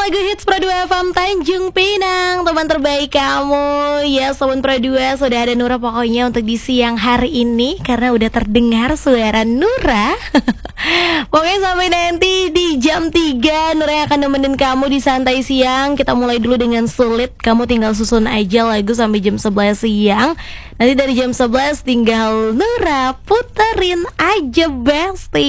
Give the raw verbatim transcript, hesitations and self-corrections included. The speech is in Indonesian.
lagu hits Pro dua F M Tanjung Pinang, teman terbaik kamu. Ya, Sobat Pro dua, sudah ada Nura pokoknya untuk di siang hari ini, karena udah terdengar suara Nura. Pokoknya sampai nanti di jam tiga Nura yang akan nemenin kamu di santai siang. Kita mulai dulu dengan sulit, kamu tinggal susun aja lagu sampai jam sebelas siang. Nanti dari jam sebelas tinggal Nura puterin aja, Besti.